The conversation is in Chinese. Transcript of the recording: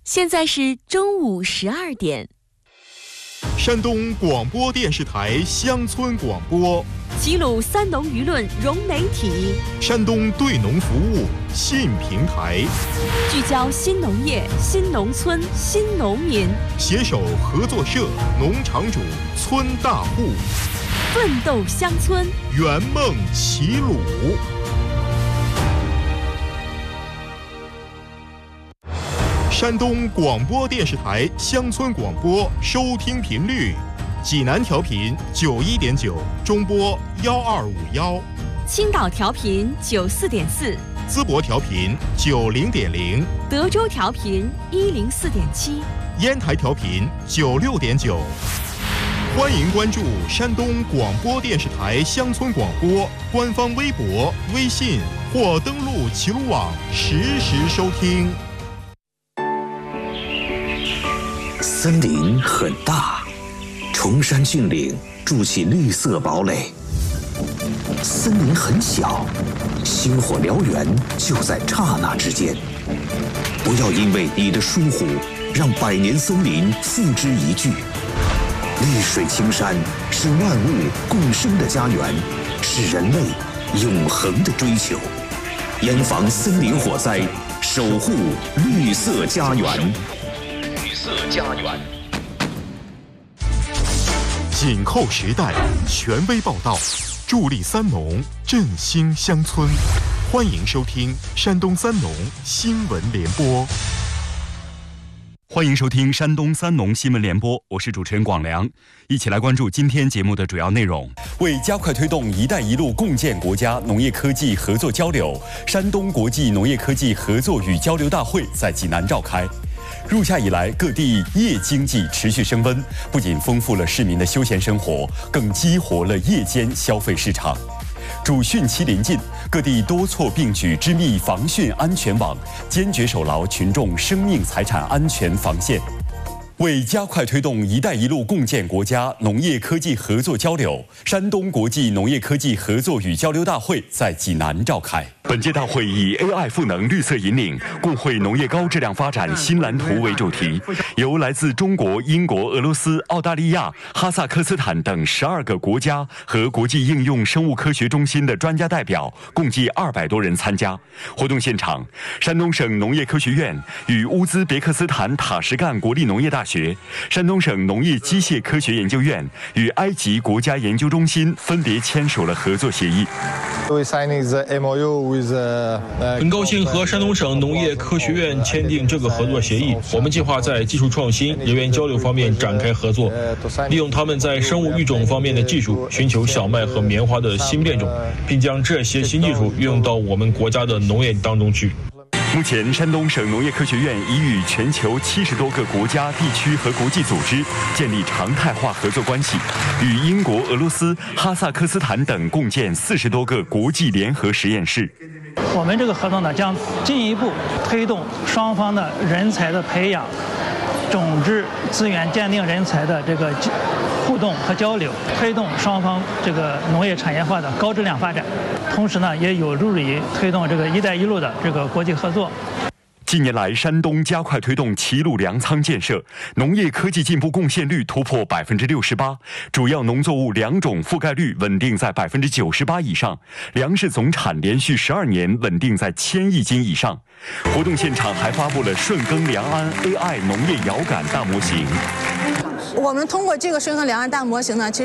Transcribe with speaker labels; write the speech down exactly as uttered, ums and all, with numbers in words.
Speaker 1: 现在是中午十二点。
Speaker 2: 山东广播电视台乡村广播，
Speaker 1: 齐鲁三农舆论融媒体，
Speaker 2: 山东对农服务新平台，
Speaker 1: 聚焦新农业、新农村、新农民，
Speaker 2: 携手合作社、农场主、村大户，
Speaker 1: 奋斗乡村，
Speaker 2: 圆梦齐鲁。山东广播电视台乡村广播收听频率：济南调频九一点九，中波幺二五幺；
Speaker 1: 青岛调频九四点四，
Speaker 2: 淄博调频九零点零，
Speaker 1: 德州调频一零四点七，
Speaker 2: 烟台调频九六点九。欢迎关注山东广播电视台乡村广播官方微博、微信或登录齐鲁网实时收听。
Speaker 3: 森林很大，崇山峻岭筑起绿色堡垒；森林很小，星火燎原就在刹那之间。不要因为你的疏忽，让百年森林付之一炬。绿水青山是万物共生的家园，是人类永恒的追求。严防森林火灾，守护绿色家园。绿色家园。
Speaker 2: 紧扣时代，权威报道，助力三农，振兴乡村。欢迎收听山东三农新闻联播。
Speaker 4: 欢迎收听山东三农新闻联播，我是主持人广良，一起来关注今天节目的主要内容。为加快推动“一带一路”共建国家农业科技合作交流，山东国际农业科技合作与交流大会在济南召开。入夏以来，各地夜经济持续升温，不仅丰富了市民的休闲生活，更激活了夜间消费市场。主汛期临近，各地多措并举织密防汛安全网，坚决守牢群众生命财产安全防线。为加快推动“一带一路”共建国家农业科技合作交流，山东国际农业科技合作与交流大会在济南召开。本届大会以 A I 赋能绿色引领，共绘农业高质量发展新蓝图为主题，由来自中国、英国、俄罗斯、澳大利亚、哈萨克斯坦等十二个国家和国际应用生物科学中心的专家代表，共计二百多人参加。活动现场，山东省农业科学院与乌兹别克斯坦塔什干国立农业大学、山东省农业机械科学研究院与埃及国家研究中心分别签署了合作协议。
Speaker 5: 很高兴和山东省农业科学院签订这个合作协议。我们计划在技术创新、人员交流方面展开合作，利用他们在生物育种方面的技术，寻求小麦和棉花的新变种，并将这些新技术运用到我们国家的农业当中去。
Speaker 4: 目前，山东省农业科学院已与全球七十多个国家、地区和国际组织建立常态化合作关系，与英国、俄罗斯、哈萨克斯坦等共建四十多个国际联合实验室。
Speaker 6: 我们这个合作呢，将进一步推动双方的人才的培养、种质资源鉴定人才的这个互动和交流，推动双方这个农业产业化的高质量发展。同时呢，也有助于推动这个“一带一路”的这个国际合作。
Speaker 4: 近年来，山东加快推动齐鲁粮仓建设，农业科技进步贡献率突破百分之六十八，主要农作物良种覆盖率稳定在百分之九十八以上，粮食总产连续十二年稳定在千亿斤以上。活动现场还发布了顺耕良安 A I 农业遥感大模型。
Speaker 7: 我们通过这个顺耕良安大模型呢，其实